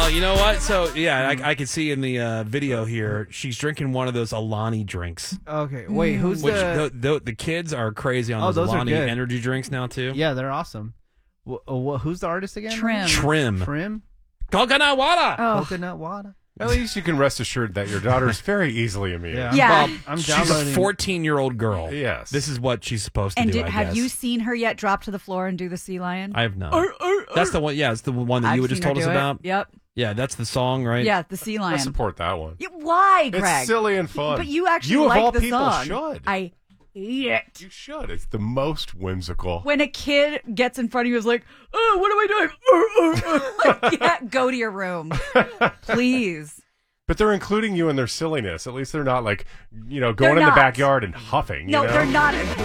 Well, you know what? So, yeah, I can see in the video here, she's drinking one of those Alani drinks. Okay, wait, who's Which the kids are crazy on those those are Alani good. energy drinks now, too. Yeah, they're awesome. Who's the artist again? Trim. Coconut water. Coconut water. At least you can rest assured that your daughter is very easily immune. Yeah, I'm She's a downloading. 14-year-old girl. Yes. This is what she's supposed to And do, I have guess. you seen her yet drop to the floor and do the sea lion? I have not. That's the one. Yeah, it's the one that I've you just seen her told us do it. about. Yep. Yeah, that's the song, right? Yeah, the sea I lion. support that one. Why, Greg? It's silly and fun. But you actually you like of all the people song. should. I hate it. You should. It's the most whimsical. When a kid gets in front of you, is like, "Oh, what am I doing?" Like, yeah, go to your room, please. But they're including you in their silliness. At least they're not like, going They're in the not. backyard and huffing. No, you know? they're not.